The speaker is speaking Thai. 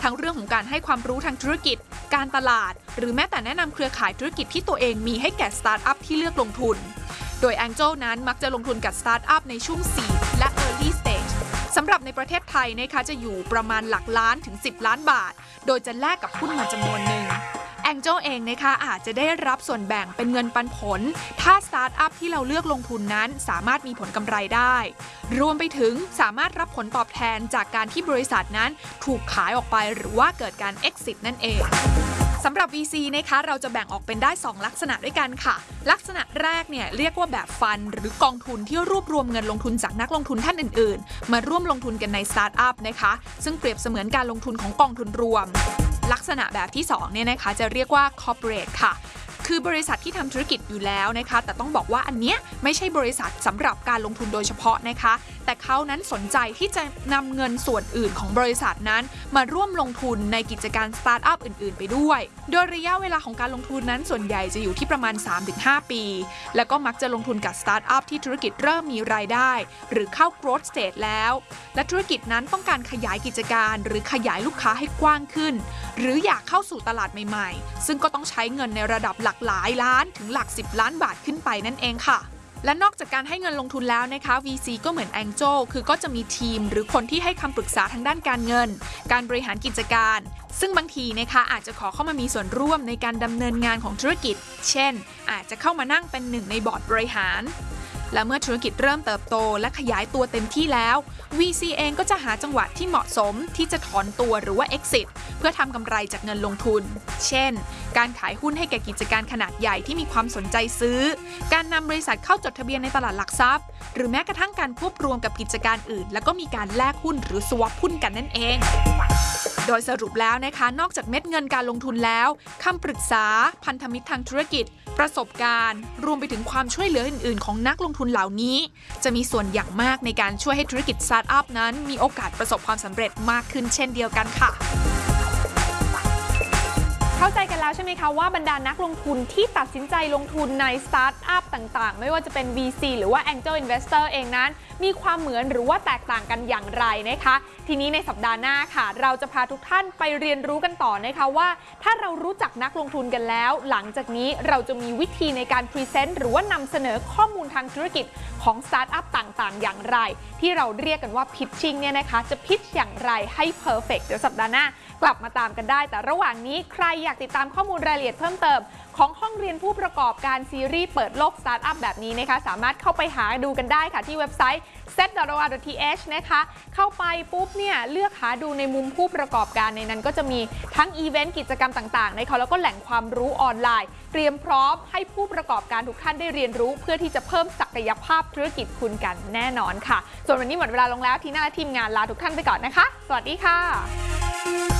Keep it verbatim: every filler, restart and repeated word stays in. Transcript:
ทั้งเรื่องของการให้ความรู้ทางธุรกิจการตลาดหรือแม้แต่แนะนำเครือข่ายธุรกิจที่ตัวเองมีให้แก่สตาร์ทอัพที่เลือกลงทุนโดย Angel นั้นมักจะลงทุนกับสตาร์ทอัพในช่วง Seed และ Early Stage สำหรับในประเทศไทยนะคะจะอยู่ประมาณหลักล้านถึงสิบล้านบาทโดยจะแลกกับหุ้นมาจำนวนหนึ่งAngel เองนะคะอาจจะได้รับส่วนแบ่งเป็นเงินปันผลถ้าสตาร์ทอัพที่เราเลือกลงทุนนั้นสามารถมีผลกำไรได้รวมไปถึงสามารถรับผลตอบแทนจากการที่บริษัทนั้นถูกขายออกไปหรือว่าเกิดการ Exit นั่นเองสำหรับ วี ซี นะคะเราจะแบ่งออกเป็นได้สองลักษณะด้วยกันค่ะลักษณะแรกเนี่ยเรียกว่าแบบฟันหรือกองทุนที่รวบรวมเงินลงทุนจากนักลงทุนท่านอื่นๆมาร่วมลงทุนกันในสตาร์ทอัพนะคะซึ่งเปรียบเสมือนการลงทุนของกองทุนรวมลักษณะแบบที่สองเนี่ยนะคะจะเรียกว่า corporate ค่ะคือบริษัทที่ทำธุรกิจอยู่แล้วนะคะแต่ต้องบอกว่าอันเนี้ยไม่ใช่บริษัทสำหรับการลงทุนโดยเฉพาะนะคะแต่เขานั้นสนใจที่จะนำเงินส่วนอื่นของบริษัทนั้นมาร่วมลงทุนในกิจการสตาร์ทอัพอื่นๆไปด้วยโดยระยะเวลาของการลงทุนนั้นส่วนใหญ่จะอยู่ที่ประมาณ สามถึงห้า ปีแล้วก็มักจะลงทุนกับสตาร์ทอัพที่ธุรกิจเริ่มมีรายได้หรือเข้า growth stage แล้วและธุรกิจนั้นต้องการขยายกิจการหรือขยายลูกค้าให้กว้างขึ้นหรืออยากเข้าสู่ตลาดใหม่ๆซึ่งก็ต้องใช้เงินในระดับหลักหลายล้านถึงหลักสิบล้านบาทขึ้นไปนั่นเองค่ะและนอกจากการให้เงินลงทุนแล้วนะคะ วี ซี ก็เหมือน Angel คือก็จะมีทีมหรือคนที่ให้คำปรึกษาทางด้านการเงินการบริหารกิจการซึ่งบางทีนะคะอาจจะขอเข้ามามีส่วนร่วมในการดำเนินงานของธุรกิจเช่นอาจจะเข้ามานั่งเป็นหนึ่งในบอร์ดบริหารและเมื่อธุรกิจเริ่มเติบโตและขยายตัวเต็มที่แล้ว วี ซี เองก็จะหาจังหวะที่เหมาะสมที่จะถอนตัวหรือว่า Exit เพื่อทำกำไรจากเงินลงทุนเช่นการขายหุ้นให้แก่กิจการขนาดใหญ่ที่มีความสนใจซื้อการนำบริษัทเข้าจดทะเบียนในตลาดหลักทรัพย์หรือแม้กระทั่งการควบรวมกับกิจการอื่นแล้วก็มีการแลกหุ้นหรือ Swap หุ้นกันนั่นเองโดยสรุปแล้วนะคะนอกจากเม็ดเงินการลงทุนแล้วคำปรึกษาพันธมิตรทางธุรกิจประสบการณ์รวมไปถึงความช่วยเหลืออื่นๆของนักลงทุนเหล่านี้จะมีส่วนอย่างมากในการช่วยให้ธุรกิจสตาร์ทอัพนั้นมีโอกาสประสบความสำเร็จมากขึ้นเช่นเดียวกันค่ะเข้าใจกันแล้วใช่ไหมคะว่าบรรดานักลงทุนที่ตัดสินใจลงทุนในสตาร์ทอัพต่างๆไม่ว่าจะเป็น วี ซี หรือว่า Angel Investor เองนั้นมีความเหมือนหรือว่าแตกต่างกันอย่างไรนะคะทีนี้ในสัปดาห์หน้าค่ะเราจะพาทุกท่านไปเรียนรู้กันต่อนะคะว่าถ้าเรารู้จักนักลงทุนกันแล้วหลังจากนี้เราจะมีวิธีในการพรีเซนต์หรือว่านำเสนอข้อมูลทางธุรกิจของสตาร์ทอัพต่างๆอย่างไรที่เราเรียกกันว่า pitching เนี่ยนะคะจะ pitch อย่างไรให้ perfect เดี๋ยวสัปดาห์หน้ากลับมาตามกันได้แต่ระหว่างนี้ใครอยากติดตามข้อมูลรายละเอียดเพิ่มเติมของห้องเรียนผู้ประกอบการซีรีส์เปิดโลกสตาร์ทอัพแบบนี้นะคะสามารถเข้าไปหาดูกันได้ค่ะที่เว็บไซต์ เซ็ต ดอท โอ อาร์ ดอท ที เอช นะคะเข้าไปปุ๊บเนี่ยเลือกหาดูในมุมผู้ประกอบการในนั้นก็จะมีทั้งอีเวนต์กิจกรรมต่างๆนะคะแล้วก็แหล่งความรู้ออนไลน์เตรียมพร้อมให้ผู้ประกอบการทุกท่านได้เรียนรู้เพื่อที่จะเพิ่มศักยภาพธุรกิจคุณกันแน่นอนค่ะส่วนวันนี้หมดเวลาลงแล้วทีน่าและทีมงานลาทุกท่านไปก่อนนะคะสวัสดีค่ะ